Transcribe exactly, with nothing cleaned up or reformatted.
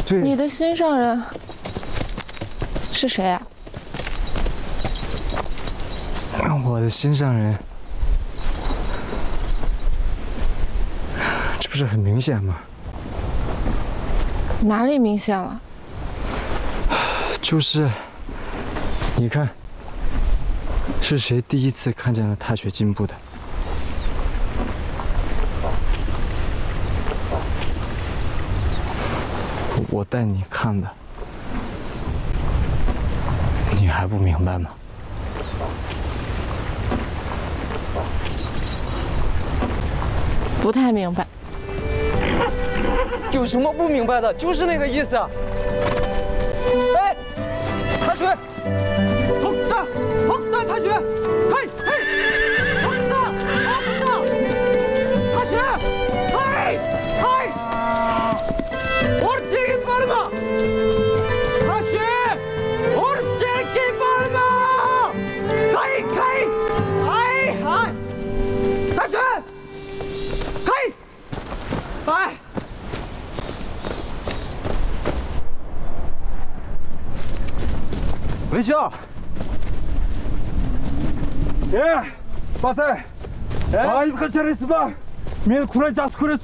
对。 你的心上人是谁啊？ 我的心上人，这不是很明显吗？ 哪里明显了？ 就是，你看，是谁第一次看见了踏雪进步的？我带你看的，你还不明白吗？ 不太明白。 有什么不明白的？就是那个意思。哎，踏雪，好大，好大，踏雪，嘿，嘿，好大，好大，踏雪，嘿，嘿，我这个巴嘛，踏雪，我这个巴嘛，嘿，嘿，哎，哎，踏雪，嘿，哎。 Вещал! Э, Батай! Айдхан чарайсан ба. Мен хүрээ жас хүрээ